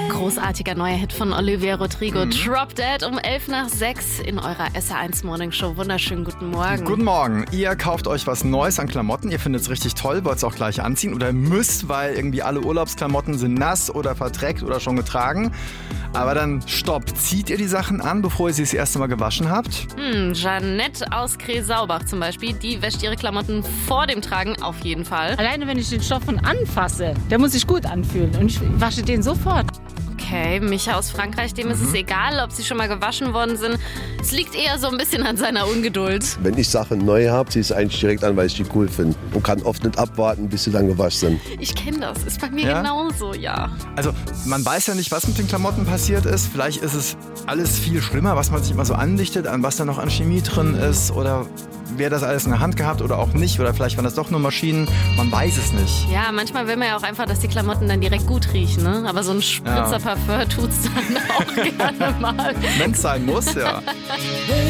Großartiger neuer Hit von Olivia Rodrigo. Drop Dead um 11:06 in eurer SR1 Morning Show. Wunderschönen guten Morgen. Guten Morgen. Ihr kauft euch was Neues an Klamotten. Ihr findet es richtig toll, wollt es auch gleich anziehen oder müsst, weil irgendwie alle Urlaubsklamotten sind nass oder verdreckt oder schon getragen. Aber dann stopp. Zieht ihr die Sachen an, bevor ihr sie das erste Mal gewaschen habt? Jeanette aus Kresaubach zum Beispiel, die wäscht ihre Klamotten vor dem Tragen auf jeden Fall. Alleine wenn ich den Stoff anfasse, der muss sich gut anfühlen und ich wasche den sofort. Okay, Micha aus Frankreich, dem ist es egal, ob sie schon mal gewaschen worden sind. Es liegt eher so ein bisschen an seiner Ungeduld. Wenn ich Sachen neu habe, ziehe ich es eigentlich direkt an, weil ich die cool finde. Und kann oft nicht abwarten, bis sie dann gewaschen sind. Ich kenne das, ist bei mir genauso, ja. Also man weiß ja nicht, was mit den Klamotten passiert ist. Vielleicht ist es alles viel schlimmer, was man sich immer so andichtet, an was da noch an Chemie drin ist oder wer das alles in der Hand gehabt oder auch nicht. Oder vielleicht waren das doch nur Maschinen. Man weiß es nicht. Ja, manchmal will man ja auch einfach, dass die Klamotten dann direkt gut riechen, ne? Aber so ein Spritzer Parfum tut's dann auch gerne mal. Wenn es sein muss, ja.